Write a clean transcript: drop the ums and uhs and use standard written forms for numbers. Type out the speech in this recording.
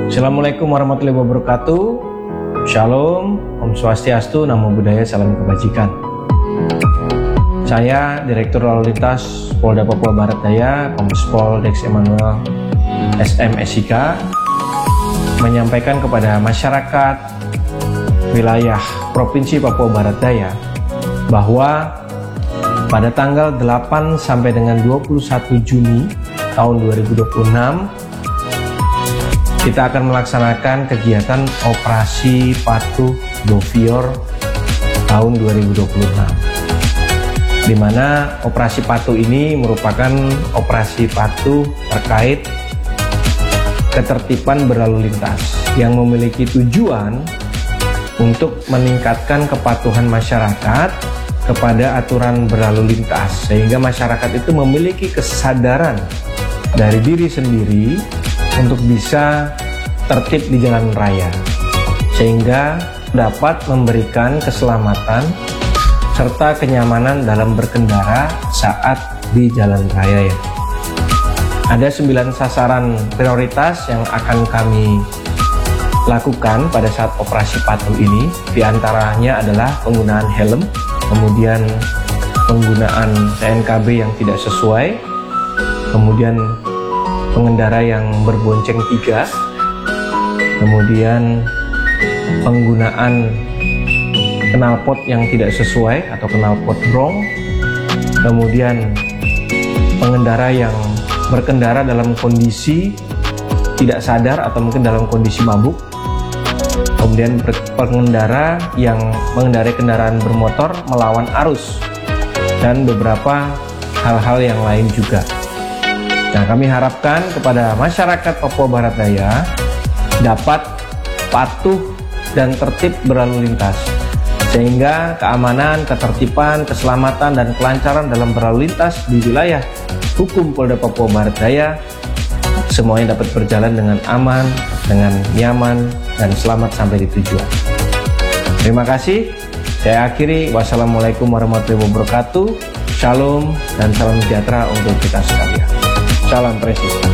Assalamualaikum warahmatullahi wabarakatuh. Shalom, Om Swastiastu, Namo Buddhaya, Salam Kebajikan. Saya Direktur Lalu Lintas Polda Papua Barat Daya, Kombespol Dex Emanuel SM SIK, menyampaikan kepada masyarakat wilayah Provinsi Papua Barat Daya bahwa pada tanggal 8 sampai dengan 21 Juni tahun 2026 kita akan melaksanakan kegiatan Operasi Patuh Bovior tahun 2026, di mana operasi patuh ini merupakan operasi patuh terkait ketertiban berlalu lintas yang memiliki tujuan untuk meningkatkan kepatuhan masyarakat kepada aturan berlalu lintas, sehingga masyarakat itu memiliki kesadaran dari diri sendiri untuk bisa tertib di jalan raya, sehingga dapat memberikan keselamatan serta kenyamanan dalam berkendara saat di jalan raya. Ada 9 sasaran prioritas yang akan kami lakukan pada saat operasi patuh ini. Di antaranya adalah penggunaan helm, kemudian penggunaan TNKB yang tidak sesuai, kemudian pengendara yang berbonceng 3, kemudian penggunaan knalpot yang tidak sesuai atau knalpot wrong, kemudian pengendara yang berkendara dalam kondisi tidak sadar atau mungkin dalam kondisi mabuk, kemudian pengendara yang mengendarai kendaraan bermotor melawan arus, dan beberapa hal-hal yang lain juga. Nah, kami harapkan kepada masyarakat Papua Barat Daya dapat patuh dan tertib berlalu lintas, sehingga keamanan, ketertiban, keselamatan, dan kelancaran dalam berlalu lintas di wilayah hukum Polda Papua Barat Daya semuanya dapat berjalan dengan aman, dengan nyaman, dan selamat sampai di tujuan. Terima kasih. Saya akhiri. Wassalamualaikum warahmatullahi wabarakatuh. Shalom dan salam sejahtera untuk kita sekalian. Salam presisi.